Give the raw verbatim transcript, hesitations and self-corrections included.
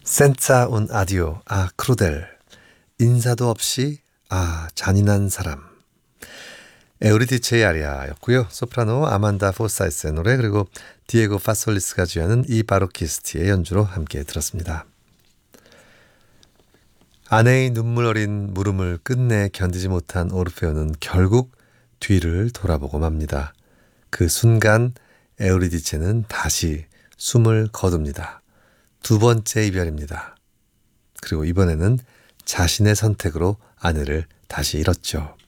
센자 운 아디오 아 크루델 인사도 없이 아 잔인한 사람 에우리디체의 아리아였고요. 소프라노 아만다 포사이스의 노래 그리고 디에고 파솔리스가 주연은 이 바로키스티의 연주로 함께 들었습니다. 아내의 눈물 어린 물음을 끝내 견디지 못한 오르페오는 결국 뒤를 돌아보고 맙니다. 그 순간 에우리디체는 다시 숨을 거둡니다. 두 번째 이별입니다. 그리고 이번에는 자신의 선택으로 아내를 다시 잃었죠.